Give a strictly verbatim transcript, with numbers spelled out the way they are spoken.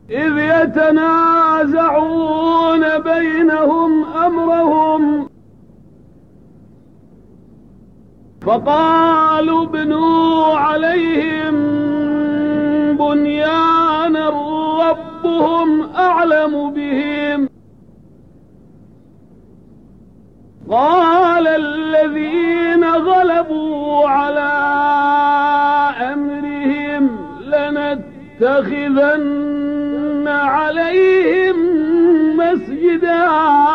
إذ يتنازعون بينهم أمرهم فقالوا ابنوا عليهم بنيانا ربهم أعلم بهم قال الذين غلبوا على أمرهم لنتخذن عليهم مسجدا